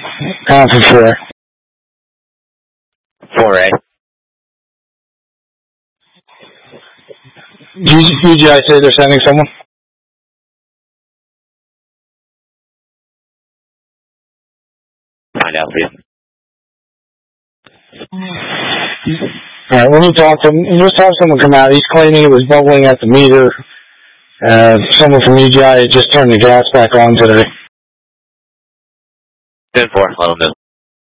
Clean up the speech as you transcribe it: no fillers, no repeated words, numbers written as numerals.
Conference 4. 4A. UGI say they're sending someone? Find out for you. Alright, when you talk to him, just have someone come out. He's claiming it was bubbling at the meter. Someone from UGI just turned the gas back on today. 10-4, let him know.